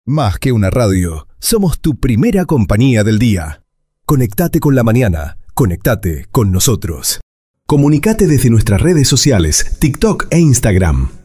Más que una radio, somos tu primera compañía del día. Conectate con la mañana, conectate con nosotros. Comunicate desde nuestras redes sociales, TikTok e Instagram.